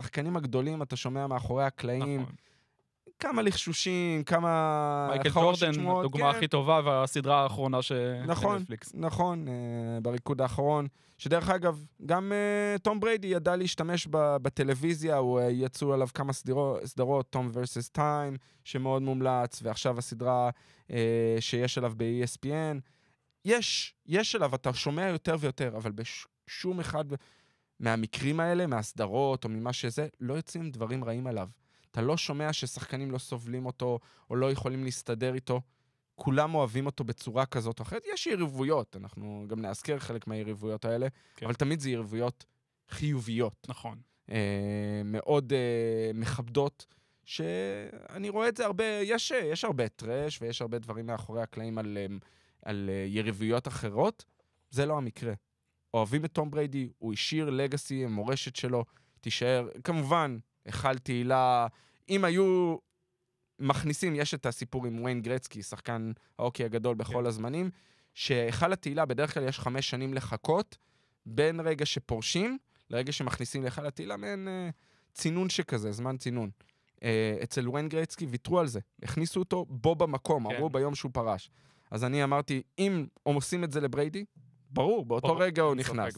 השחקנים הגדולים, אתה שומע מאחורי הקלעים, נכון. כמה לחשושים, כמה... מייקל ג'ורדן, הדוגמה הכי טובה, והסדרה האחרונה של נטפליקס. נכון, בריקוד האחרון, שדרך אגב, גם תום בריידי ידע להשתמש בטלוויזיה, הוא יצאו עליו כמה סדרות, תום versus טיים, שמאוד מומלץ, ועכשיו הסדרה שיש עליו ב-ESPN, יש עליו, אתה שומע יותר ויותר, אבל בשום אחד מהמקרים האלה, מהסדרות או ממה שזה, לא יוצאים דברים רעים עליו. אתה לא שומע ששחקנים לא סובלים אותו, או לא יכולים להסתדר איתו. כולם אוהבים אותו בצורה כזאת או אחרת. יש יריבויות, אנחנו גם נאזכר חלק מהיריבויות האלה, כן. אבל תמיד זה יריבויות חיוביות. נכון. מאוד מכבדות, שאני רואה את זה הרבה, יש הרבה טרש, ויש הרבה דברים מאחורי הקלעים על יריבויות אחרות. זה לא המקרה. אוהבים את תום בריידי, הוא השאיר לגאסי, המורשת שלו, תישאר, כמובן, החל תהילה, אם היו מכניסים, יש את הסיפור עם וויין גרצקי, שחקן ההוקי הגדול בכל הזמנים, שהחל התהילה, בדרך כלל יש 5 שנים לחכות, בין רגע שפורשים, לרגע שמכניסים להחל התהילה, מעין צינון שכזה, זמן צינון. אצל וויין גרצקי ויתרו על זה, הכניסו אותו בו במקום, אמרו ביום שהוא פרש. אז אני אמרתי, אם עושים את זה לבריידי, ברור, באותו רגע הוא נכנס.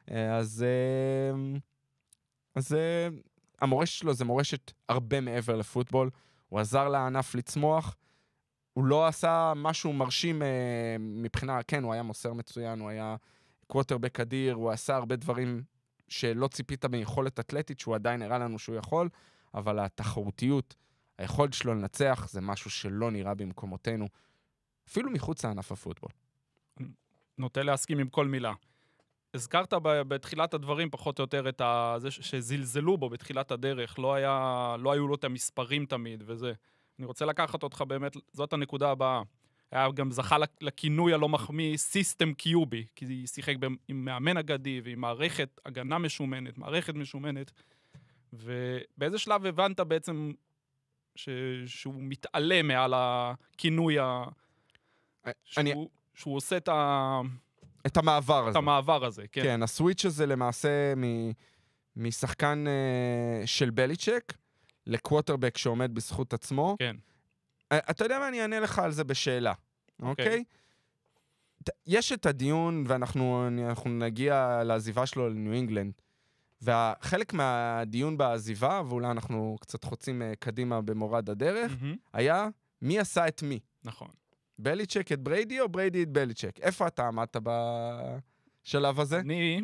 אז המורשת שלו זה מורשת הרבה מעבר לפוטבול, הוא עזר לענף לצמוח, הוא לא עשה משהו מרשים מבחינה, כן, הוא היה מוסר מצוין, הוא היה קווטרבק אדיר, הוא עשה הרבה דברים שלא ציפית ביכולת אתלטית, שהוא עדיין הראה לנו שהוא יכול, אבל התחרותיות, היכולת שלו לנצח, זה משהו שלא נראה במקומותינו, אפילו מחוץ לענף הפוטבול. נוטה להסכים עם כל מילה. הזכרת בתחילת הדברים פחות או יותר את זה שזלזלו בו בתחילת הדרך, לא היו לו את המספרים תמיד וזה. אני רוצה לקחת אותך באמת, זאת הנקודה הבאה. היה גם זכה לכינוי הלא מחמיא סיסטם קיובי, כי היא שיחק עם מאמן אגדי ועם מערכת הגנה משומנת, מערכת משומנת, ובאיזה שלב הבנת בעצם שהוא מתעלה מעל הכינוי שהוא עושה את המעבר הזה. את המעבר הזה, כן. כן, הסוויץ' הזה למעשה משחקן של בליצ'ק, לקווטרבק שעומד בזכות עצמו. כן. אתה יודע מה, אני אענה לך על זה בשאלה, אוקיי? יש את הדיון, ואנחנו נגיע לעזיבה שלו לניו אינגלנד, וחלק מהדיון בעזיבה, ואולי אנחנו קצת חוצים קדימה במורד הדרך, היה מי עשה את מי. נכון. בליצ'ק את בריידי או בריידי את בליצ'ק? איפה אתה עמדת בשלב הזה?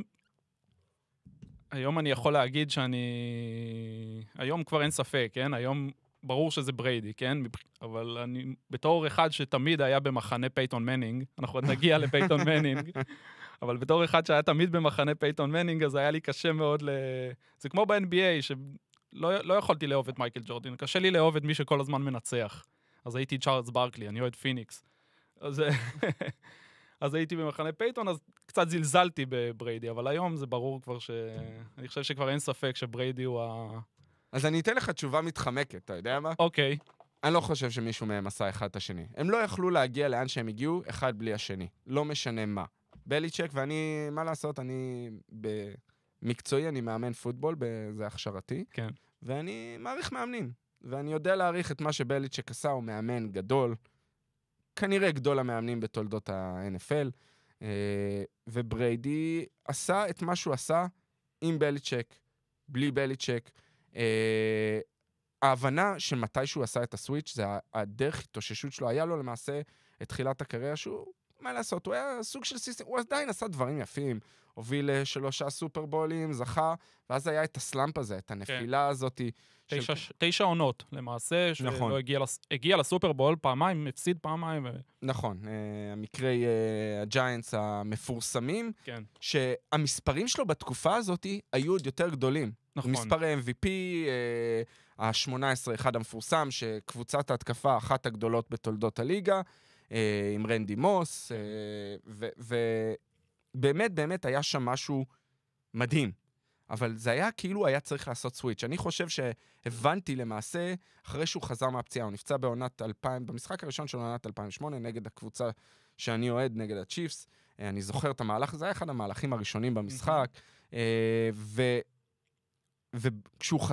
היום אני יכול להגיד היום כבר אין ספק, כן? היום ברור שזה בריידי, כן? אבל אני בתור אחד שתמיד היה במחנה פייטון מנינג, אנחנו נגיע לפייטון מנינג, אבל בתור אחד שהיה תמיד במחנה פייטון מנינג, אז היה לי קשה מאוד זה כמו ב-NBA, שלא יכולתי לאהוב את מייקל ג'ורדן, קשה לי לאהוב את מי שכל הזמן מנצח. אז הייתי צ'ארלס ברקלי, אני אוהד פיניקס. אז הייתי במחנה פייטון, אז קצת זלזלתי בבריידי, אבל היום זה ברור כבר אני חושב שכבר אין ספק שבריידי הוא אז אני אתן לך תשובה מתחמקת, אתה יודע מה? אוקיי. אני לא חושב שמישהו מהם עשה אחד את השני. הם לא יכלו להגיע לאן שהם הגיעו, אחד בלי השני. לא משנה מה. בליצ'ק, ואני, מה לעשות, אני במקצועי, אני מאמן פוטבול, זה הכשרתי. כן. ואני מעריך מאמנים. ואני יודע להעריך את מה שבליצ'ק עשה, הוא מאמן גדול. כנראה גדול המאמנים בתולדות ה-NFL. ובריידי עשה את מה שהוא עשה עם בליצ'ק, בלי בליצ'ק. ההבנה שמתי שהוא עשה את הסוויץ' זה הדרך התאוששות שלו, היה לו למעשה את תחילת הקריירה שהוא, מה לעשות, הוא היה סוג של סיסטם, הוא עדיין עשה דברים יפים, הוביל 3 סופרבולים, זכה, ואז היה את הסלאמפ הזה, את הנפילה הזאת. 9 עונות, למעשה, נכון. הגיע לסופרבול פעמיים, הפסיד פעמיים. נכון, המקרי הג'יינטס המפורסמים, כן. שהמספרים שלו בתקופה הזאת היו עוד יותר גדולים. נכון. מספר MVP, ה-18 אחד המפורסם, שקבוצת ההתקפה אחת הגדולות בתולדות הליגה, עם רנדי מוס, ובאמת, באמת היה שם משהו מדהים. אבל זה היה כאילו היה צריך לעשות סוויץ'. אני חושב שהבנתי למעשה, אחרי שהוא חזר מהפציעה, הוא נפצע בעונת 2000, במשחק הראשון של עונת 2008, נגד הקבוצה שאני אוהד, נגד הצ'יפס. אני זוכר את המהלך, זה היה אחד המהלכים הראשונים במשחק. וכשהוא